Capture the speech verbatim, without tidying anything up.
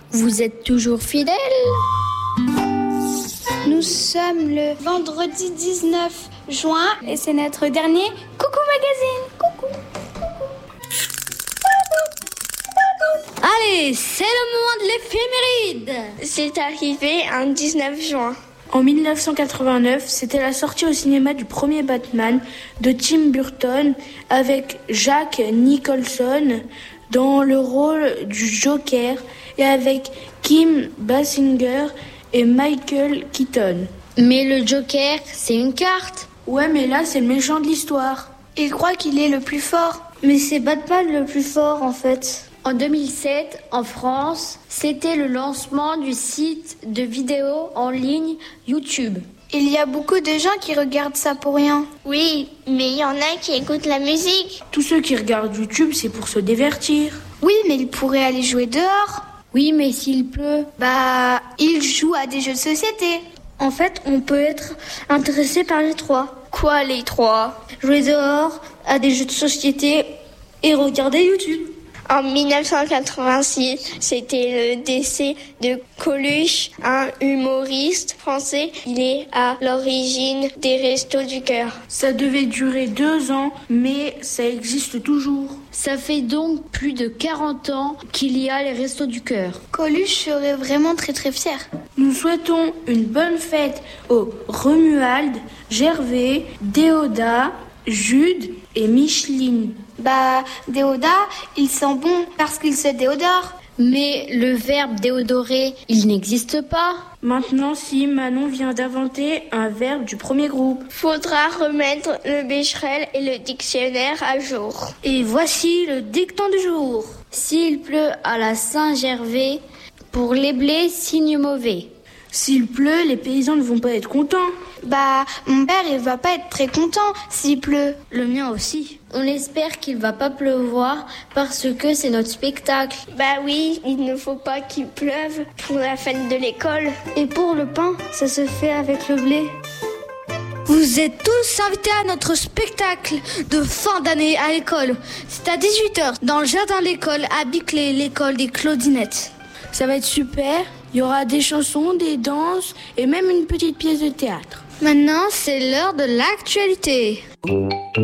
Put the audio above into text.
Vous êtes toujours fidèles? Nous sommes le vendredi dix-neuf juin et c'est notre dernier Coucou Magazine. Coucou. Allez, c'est le moment de l'éphéméride. C'est arrivé un dix-neuf juin. En dix-neuf cent quatre-vingt-neuf, c'était la sortie au cinéma du premier Batman de Tim Burton avec Jack Nicholson dans le rôle du Joker et avec Kim Basinger et Michael Keaton. Mais le Joker, c'est une carte. Ouais, mais là, c'est le méchant de l'histoire. Il croit qu'il est le plus fort. Mais c'est Batman le plus fort en fait. En deux mille sept, en France, c'était le lancement du site de vidéos en ligne YouTube. Il y a beaucoup de gens qui regardent ça pour rien. Oui, mais il y en a qui écoutent la musique. Tous ceux qui regardent YouTube, c'est pour se divertir. Oui, mais ils pourraient aller jouer dehors. Oui, mais s'il pleut, bah, ils jouent à des jeux de société. En fait, on peut être intéressé par les trois. Quoi, les trois? Jouer dehors, à des jeux de société et regarder YouTube. En dix-neuf cent quatre-vingt-six, c'était le décès de Coluche, un humoriste français. Il est à l'origine des Restos du Cœur. Ça devait durer deux ans, mais ça existe toujours. Ça fait donc plus de quarante ans qu'il y a les Restos du Cœur. Coluche serait vraiment très très fier. Nous souhaitons une bonne fête aux Romuald, Gervais, Déodat, Jude et Micheline. Bah, Déodat, il sent bon parce qu'il se déodore. Mais le verbe déodorer, il n'existe pas. Maintenant, si Manon vient d'inventer un verbe du premier groupe. Faudra remettre le Becherel et le dictionnaire à jour. Et voici le dicton du jour. S'il pleut à la Saint-Gervais, pour les blés, signe mauvais. S'il pleut, les paysans ne vont pas être contents. Bah, mon père, il va pas être très content s'il pleut. Le mien aussi. On espère qu'il va pas pleuvoir parce que c'est notre spectacle. Bah oui, il ne faut pas qu'il pleuve pour la fête de l'école. Et pour le pain, ça se fait avec le blé. Vous êtes tous invités à notre spectacle de fin d'année à l'école. C'est à dix-huit heures dans le jardin de l'école à Biclay, l'école des Claudinettes. Ça va être super. Il y aura des chansons, des danses et même une petite pièce de théâtre. Maintenant, c'est l'heure de l'actualité.